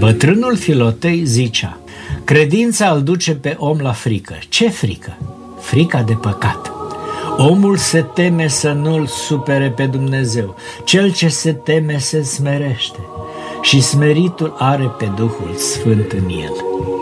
Bătrânul Filotei zicea: credința îl duce pe om la frică. Ce frică? Frica de păcat. Omul se teme să nu-L supere pe Dumnezeu. Cel ce se teme se smerește și smeritul are pe Duhul Sfânt în el.